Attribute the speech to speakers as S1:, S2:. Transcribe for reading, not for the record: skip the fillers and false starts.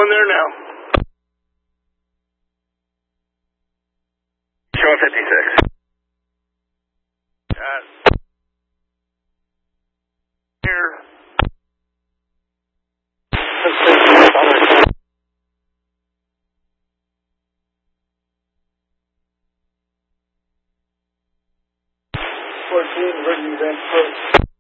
S1: going there now.
S2: Showing 56.
S1: Here. 14, ready to advance approach.